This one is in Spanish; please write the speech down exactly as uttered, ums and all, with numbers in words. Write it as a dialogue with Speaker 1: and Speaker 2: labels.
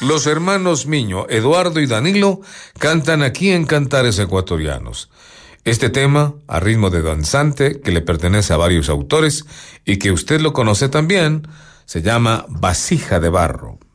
Speaker 1: Los hermanos Miño, Eduardo y Danilo cantan aquí en Cantares Ecuatorianos. Este tema, a ritmo de danzante, que le pertenece a varios autores y que usted lo conoce también, se llama Vasija de Barro.